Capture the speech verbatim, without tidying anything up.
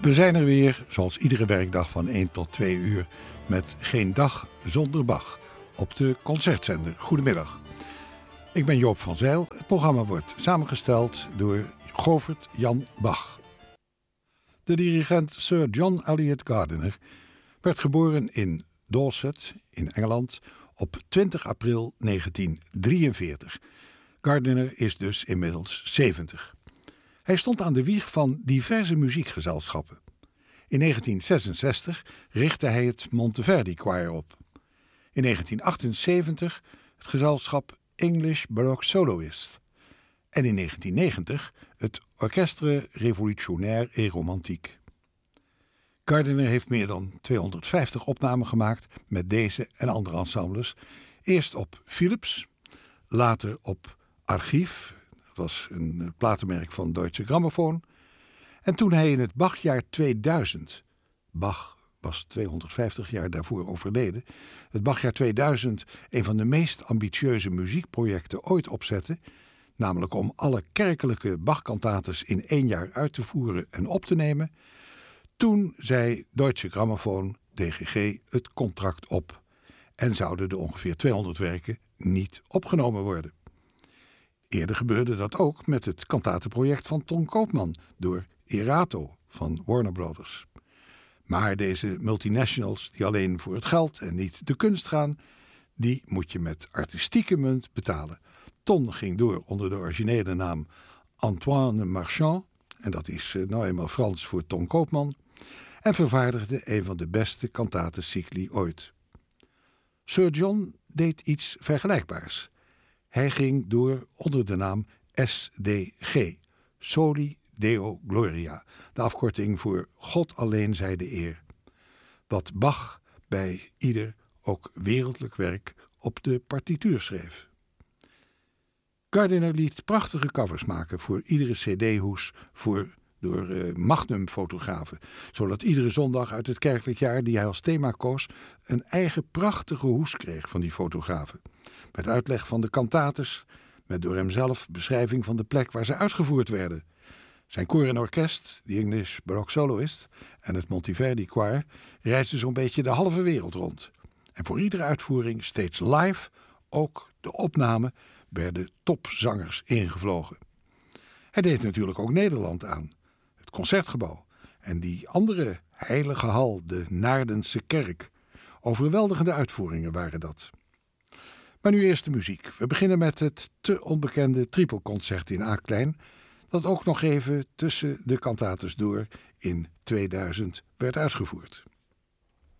We zijn er weer, zoals iedere werkdag van één tot twee uur, met Geen Dag Zonder Bach op de Concertzender. Goedemiddag. Ik ben Joop van Zijl. Het programma wordt samengesteld door Govert Jan Bach. De dirigent Sir John Eliot Gardiner werd geboren in Dorset in Engeland op twintig april negentien drieënveertig. Gardiner is dus inmiddels zeventig. Hij stond aan de wieg van diverse muziekgezelschappen. In negentien zesenzestig richtte hij het Monteverdi Choir op. In negentien achtenzeventig het gezelschap English Baroque Soloist. En in negentien negentig het Orchestre Révolutionnaire et Romantique. Gardiner heeft meer dan tweehonderdvijftig opnamen gemaakt met deze en andere ensembles. Eerst op Philips, later op Archief. Dat was een platenmerk van Deutsche Grammophon. En toen hij in het Bachjaar tweeduizend, Bach was tweehonderdvijftig jaar daarvoor overleden, het Bachjaar tweeduizend een van de meest ambitieuze muziekprojecten ooit opzette, namelijk om alle kerkelijke Bachkantates in één jaar uit te voeren en op te nemen, toen zei Deutsche Grammophon, D G G, het contract op en zouden de ongeveer tweehonderd werken niet opgenomen worden. Eerder gebeurde dat ook met het kantatenproject van Ton Koopman door Erato van Warner Brothers. Maar deze multinationals die alleen voor het geld en niet de kunst gaan, die moet je met artistieke munt betalen. Ton ging door onder de originele naam Antoine Marchand, en dat is nou eenmaal Frans voor Ton Koopman, en vervaardigde een van de beste kantatencycli ooit. Sir John deed iets vergelijkbaars. Hij ging door onder de naam S D G, Soli Deo Gloria, de afkorting voor God alleen zij de eer. Wat Bach bij ieder ook wereldlijk werk op de partituur schreef. Gardiner liet prachtige covers maken voor iedere cd-hoes voor, door uh, Magnum-fotografen, zodat iedere zondag uit het kerkelijk jaar die hij als thema koos een eigen prachtige hoes kreeg van die fotografen. Met uitleg van de kantates, met door hemzelf beschrijving van de plek waar ze uitgevoerd werden. Zijn koor en orkest, de English Baroque Soloist en het Monteverdi Choir, reisden zo'n beetje de halve wereld rond. En voor iedere uitvoering steeds live, ook de opname, werden topzangers ingevlogen. Hij deed natuurlijk ook Nederland aan, het Concertgebouw en die andere heilige hal, de Naardense kerk. Overweldigende uitvoeringen waren dat. Maar nu eerst de muziek. We beginnen met het te onbekende trippelconcert in A-klein, dat ook nog even tussen de kantates door in tweeduizend werd uitgevoerd.